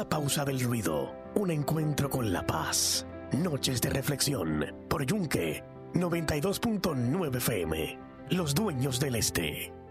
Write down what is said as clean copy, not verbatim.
la pausa del ruido, un encuentro con la paz. Noches de reflexión por Yunque 92.9 FM. Los dueños del este.